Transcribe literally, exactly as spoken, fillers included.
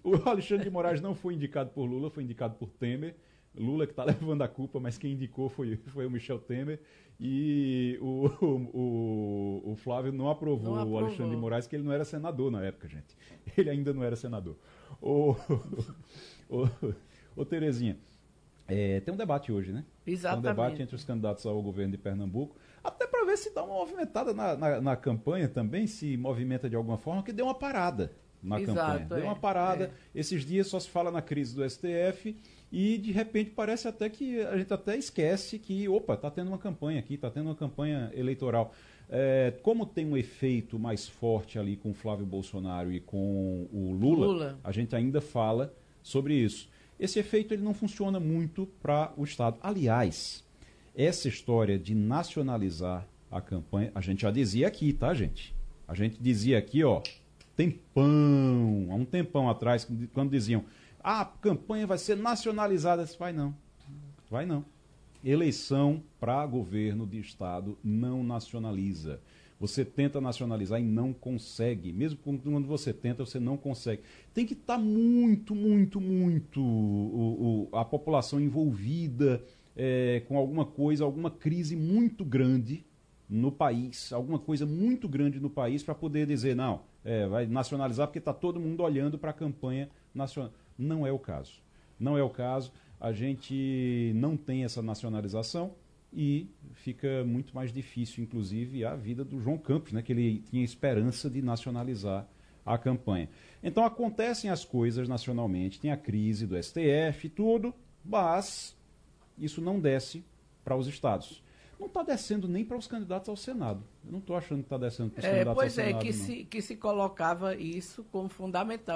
O Alexandre de Moraes não foi indicado por Lula, foi indicado por Temer. Lula que está levando a culpa, mas quem indicou foi, foi o Michel Temer. E o, o, o Flávio não aprovou, não aprovou o Alexandre de Moraes, que ele não era senador na época, gente. Ele ainda não era senador. Ô, ô, ô Terezinha, é, tem um debate hoje, né? Exatamente. Tem um debate entre os candidatos ao governo de Pernambuco, até para ver se dá uma movimentada na, na, na campanha também, se movimenta de alguma forma, que deu uma parada na Exato, campanha. Deu uma parada. É. Esses dias só se fala na crise do S T F e, de repente, parece até que a gente até esquece que, opa, está tendo uma campanha aqui, está tendo uma campanha eleitoral. É, como tem um efeito mais forte ali com o Flávio Bolsonaro e com o Lula, Lula. a gente ainda fala sobre isso. Esse efeito ele não funciona muito para o Estado. Aliás, essa história de nacionalizar a campanha, a gente já dizia aqui, tá, gente? A gente dizia aqui, ó, tempão, há um tempão atrás, quando diziam, ah, a campanha vai ser nacionalizada. Disse, vai não, vai não. Eleição para governo de Estado não nacionaliza. Você tenta nacionalizar e não consegue. Mesmo quando você tenta, você não consegue. Tem que estar muito, muito, muito o, o, a população envolvida é, com alguma coisa, alguma crise muito grande no país, alguma coisa muito grande no país para poder dizer, não, é, vai nacionalizar porque está todo mundo olhando para a campanha nacional. Não é o caso. Não é o caso. A gente não tem essa nacionalização e fica muito mais difícil, inclusive, a vida do João Campos, né, que ele tinha esperança de nacionalizar a campanha. Então acontecem as coisas nacionalmente, tem a crise do S T F e tudo, mas isso não desce para os estados. Não está descendo nem para os candidatos ao Senado. Eu não estou achando que está descendo para os é, candidatos ao Senado. Senado. Pois é, que se, que se colocava isso como fundamental.